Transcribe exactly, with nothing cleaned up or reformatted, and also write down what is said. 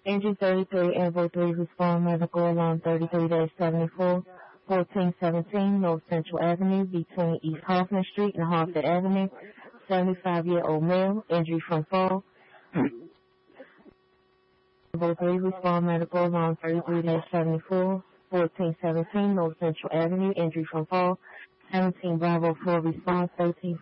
Injury thirty-three, Ambo three, respond medical alarm thirty-three seventy-four, fourteen seventeen North Central Avenue between East Hoffman Street and Hartford Avenue, seventy-five-year-old male, injury from fall. Ambo three, respond medical alarm thirty-three seventy-four, fourteen seventeen North Central Avenue, injury from fall, seventeen Bravo four, response thirteen